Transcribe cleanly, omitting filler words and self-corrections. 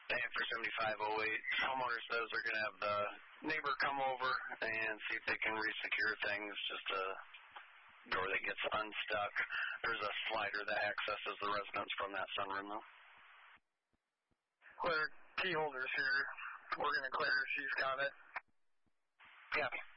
And for 7508, homeowner says they're going to have the neighbor come over and see if they can re-secure things, just a door that gets unstuck. There's a slider that accesses the residence from that sunroom, though. Clear, key holders here. We're going to clear. She's got it. Yeah.